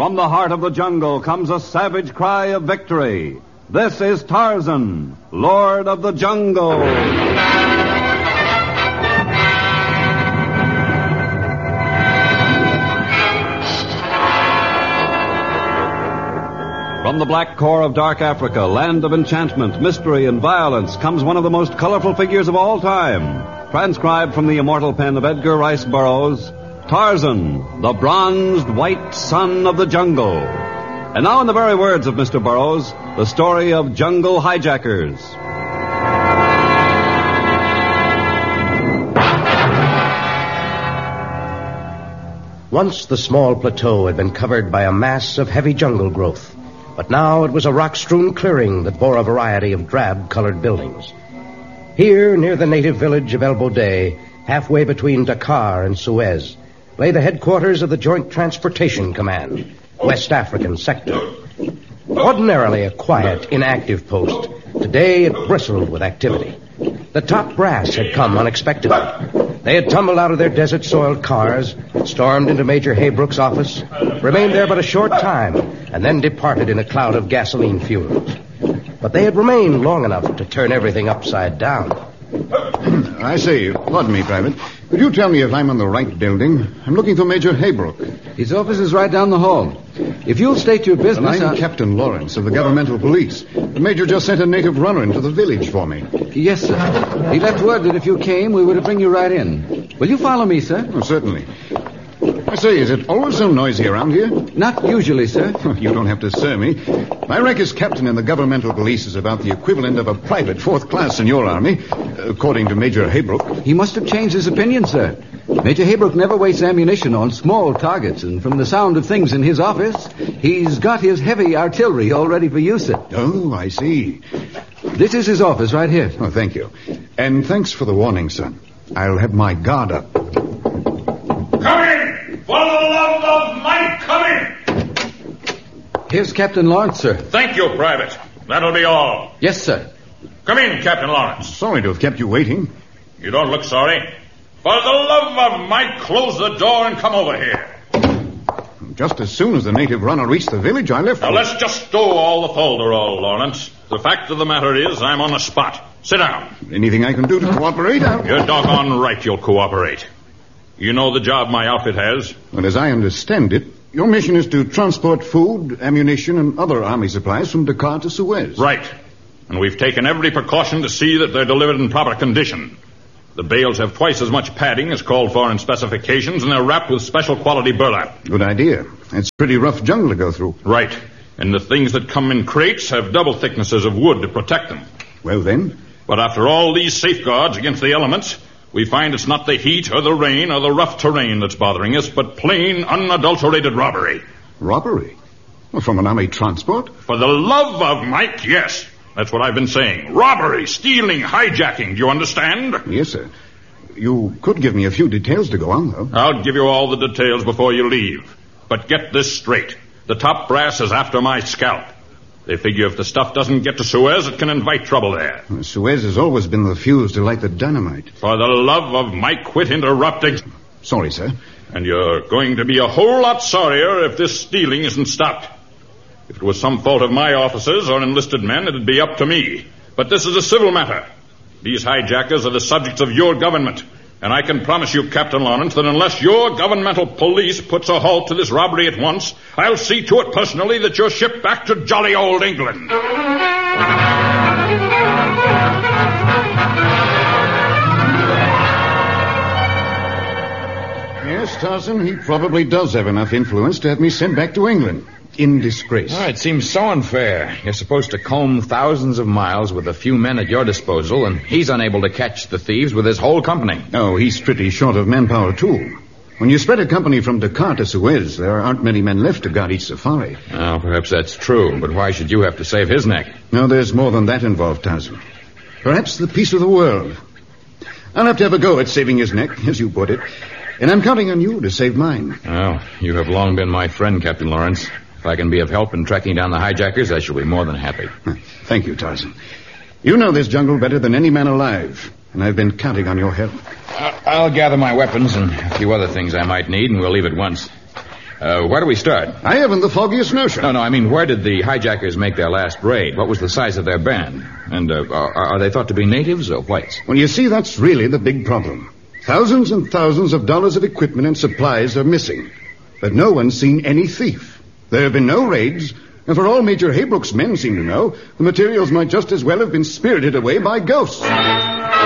From the heart of the jungle comes a savage cry of victory. This is Tarzan, Lord of the Jungle. From the black core of dark Africa, land of enchantment, mystery, and violence, comes one of the most colorful figures of all time. Transcribed from the immortal pen of Edgar Rice Burroughs, Tarzan, the bronzed white son of the jungle. And now, in the very words of Mr. Burroughs, the story of jungle hijackers. Once the small plateau had been covered by a mass of heavy jungle growth, but now it was a rock-strewn clearing that bore a variety of drab-colored buildings. Here, near the native village of El Bodeh, halfway between Dakar and Suez, lay the headquarters of the Joint Transportation Command, West African Sector. Ordinarily a quiet, inactive post, today it bristled with activity. The top brass had come unexpectedly. They had tumbled out of their desert-soiled cars, stormed into Major Haybrook's office, remained there but a short time, and then departed in a cloud of gasoline fumes. But they had remained long enough to turn everything upside down. I say, pardon me, Private. Could you tell me if I'm in the right building? I'm looking for Major Haybrook. His office is right down the hall. If you'll state your business... I'm Captain Lawrence of the governmental police. The Major just sent a native runner into the village for me. Yes, sir. He left word that if you came, we were to bring you right in. Will you follow me, sir? Oh, certainly. I say, is it always so noisy around here? Not usually, sir. You don't have to sir me. My rank as captain in the governmental police is about the equivalent of a private fourth class in your army, according to Major Haybrook. He must have changed his opinion, sir. Major Haybrook never wastes ammunition on small targets, and from the sound of things in his office, he's got his heavy artillery all ready for use, sir. Oh, I see. This is his office right here. Oh, thank you. And thanks for the warning, son. I'll have my guard up. Come in! For the love of Mike, come in! Here's Captain Lawrence, sir. Thank you, Private. That'll be all. Yes, sir. Come in, Captain Lawrence. Sorry to have kept you waiting. You don't look sorry. For the love of Mike, close the door and come over here. Just as soon as the native runner reached the village, I left. Now, let's just stow all the folderol, Lawrence. The fact of the matter is, I'm on the spot. Sit down. Anything I can do to cooperate? You're doggone right you'll cooperate. You know the job my outfit has? Well, as I understand it, your mission is to transport food, ammunition, and other army supplies from Dakar to Suez. Right. And we've taken every precaution to see that they're delivered in proper condition. The bales have twice as much padding as called for in specifications, and they're wrapped with special quality burlap. Good idea. It's pretty rough jungle to go through. Right. And the things that come in crates have double thicknesses of wood to protect them. Well, then? But after all these safeguards against the elements, we find it's not the heat or the rain or the rough terrain that's bothering us, but plain, unadulterated robbery. Robbery? Well, from an army transport? For the love of Mike, yes. That's what I've been saying. Robbery, stealing, hijacking. Do you understand? Yes, sir. You could give me a few details to go on, though. I'll give you all the details before you leave. But get this straight. The top brass is after my scalp. They figure if the stuff doesn't get to Suez, it can invite trouble there. Well, Suez has always been the fuse to light the dynamite. For the love of Mike, quit interrupting. Sorry, sir. And you're going to be a whole lot sorrier if this stealing isn't stopped. If it was some fault of my officers or enlisted men, it'd be up to me. But this is a civil matter. These hijackers are the subjects of your government. And I can promise you, Captain Lawrence, that unless your governmental police puts a halt to this robbery at once, I'll see to it personally that you're shipped back to jolly old England. Yes, Tarzan, he probably does have enough influence to have me sent back to England. In disgrace. Oh, it seems so unfair. You're supposed to comb thousands of miles with a few men at your disposal, and he's unable to catch the thieves with his whole company. Oh, he's pretty short of manpower, too. When you spread a company from Dakar to Suez, there aren't many men left to guard each safari. Oh, perhaps that's true, but why should you have to save his neck? No, there's more than that involved, Tarzan. Perhaps the peace of the world. I'll have to have a go at saving his neck, as you put it. And I'm counting on you to save mine. Well, you have long been my friend, Captain Lawrence. If I can be of help in tracking down the hijackers, I shall be more than happy. Thank you, Tarzan. You know this jungle better than any man alive, and I've been counting on your help. I'll gather my weapons and a few other things I might need, and we'll leave at once. Where do we start? I haven't the foggiest notion. No, I mean, where did the hijackers make their last raid? What was the size of their band? And are they thought to be natives or whites? Well, you see, that's really the big problem. Thousands and thousands of dollars of equipment and supplies are missing. But no one's seen any thief. There have been no raids, and for all Major Haybrook's men seem to know, the materials might just as well have been spirited away by ghosts.